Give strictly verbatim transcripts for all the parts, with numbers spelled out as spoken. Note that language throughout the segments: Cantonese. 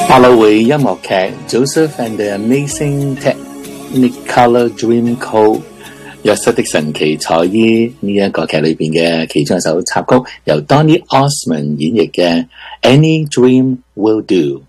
百老匯音樂劇 Joseph and the Amazing Technicolor Dreamcoat 約瑟的神奇彩衣呢一個劇裏邊嘅其中一首插曲，由 Donny Osmond 演繹嘅 Any Dream Will Do。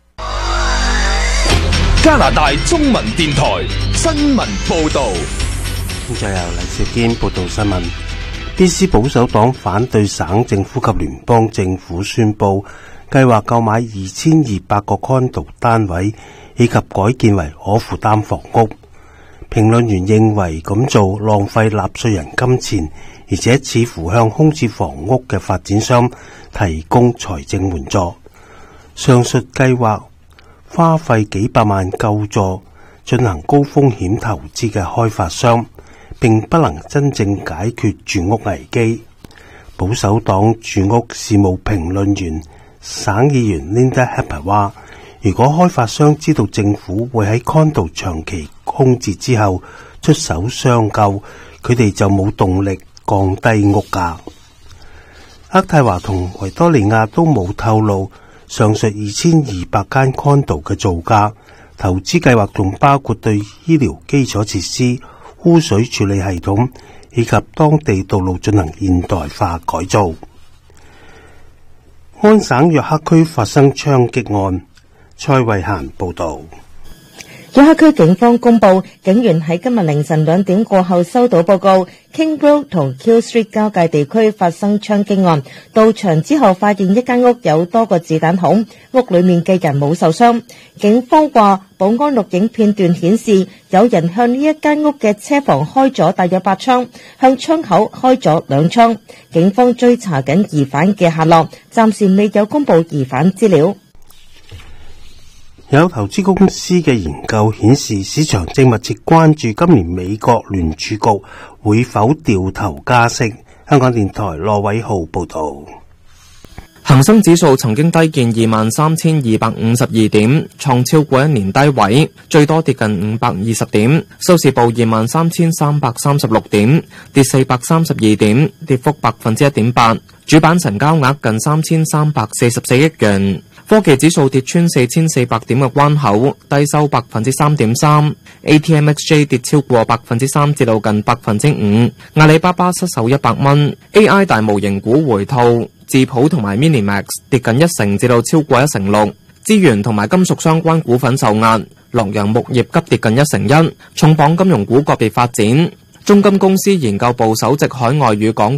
加拿大中文電台新聞報道。 現在由黎少堅報道新聞。B C 保守黨反對省政府及聯邦政府宣布計劃購買二千二百個 condo 單位，以及改建為可負擔房屋。評論員認為咁做浪費納稅人金錢，而且似乎向空置房屋嘅發展商提供財政援助。上述計劃花費幾百萬救助進行高風險投資嘅開發商，並不能真正解決住屋危機。保守黨住屋事務評論員省議員 Linda Hepper 話，如果開發商知道政府會喺 condo 長期空置之後出手相救，佢哋就冇動力降低屋價。渥太華同維多利亞都冇透露上述二千二百間 condo 嘅造價。投資計劃仲包括對醫療基礎設施、污水處理系統以及當地道路進行現代化改造。安省約克區發生槍擊案，蔡慧嫻報道。 約克區警方公布，警員喺今日凌晨兩點過後收到報告 ，King Road 同 Keele Street 交界地區發生槍擊案。到場之後發現一間屋有多個子彈孔，屋裏面嘅人冇受傷。警方話，保安錄影片段顯示，有人向呢一間屋嘅車房開咗大約八槍，向窗口開咗兩槍。警方追查緊疑犯嘅下落，暫時未有公布疑犯資料。 有投資公司嘅研究顯示，市場正密切關注今年美國聯儲局會否掉頭加息。香港電台羅偉浩報道。 恒生指數曾經低見二萬三千二百五十二點，創超過一年低位，最多跌近五百二十點，收市報二萬三千三百三十六點，跌四百三十二點，跌幅百分之一點八。主板成交額近三千三百四十四億元。科技指數跌穿四千四百點嘅關口，低收百分之三點三。A T M X J 跌超過百分之三，至到近百分之五。阿里巴巴失守一百蚊。A I 大模型股回吐，智譜同埋 Minimax 跌近一成，至到超過一成六。資源同埋金屬相關股份受壓，洛陽木業急跌近一成一。重磅金融股個別發展。中金公司研究部首席海外與港